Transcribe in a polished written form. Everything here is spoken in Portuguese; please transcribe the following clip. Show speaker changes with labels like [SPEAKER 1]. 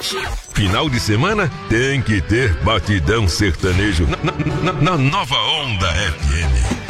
[SPEAKER 1] Final de semana tem que ter batidão sertanejo na Nova Onda FM.